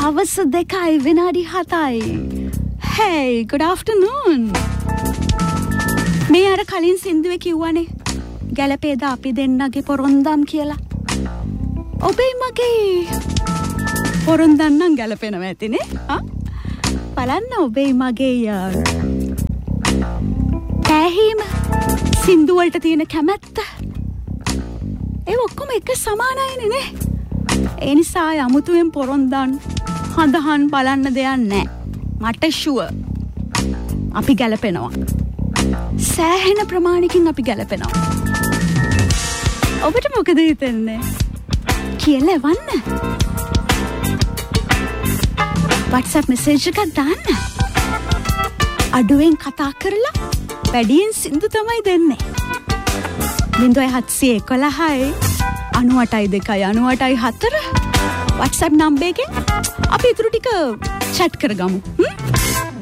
හවස 2යි විනාඩි 7යි. Hey, good afternoon. මේ අර කලින් සින්දුවේ කිව්වනේ ගැලපේද අපි දෙන්නගේ පොරොන්දම් කියලා. ඔබේ මගේ පොරොන්දම් නම් ගැලපෙනවා ඇතිනේ. බලන්න ඔබේ මගේ පැහැීම සින්දු වලට තියෙන කැමැත්ත ඒ ඔක්කොම එක සමානයිනේ නේ. ඒ නිසා යමුතුවෙන් පොරොන්දම් හඳහන් බලන්න දෙයක් නැහැ. මට ෂුවර් අපි ගැලපෙනවා. සෑහෙන ප්‍රමාණිකින් අපි ගැලපෙනවා. ඔබට මොකද හිතෙන්නේ? කියලා එවන්න. WhatsApp message එකක් දාන්න. අඩුවෙන් කතා කරලා වැඩියෙන් සින්දු තමයි දෙන්නේ. 0711යි 98.2 98.4 WhatsApp නම්බර් එකෙන් අපි ඊටු ටික chat කරගමු.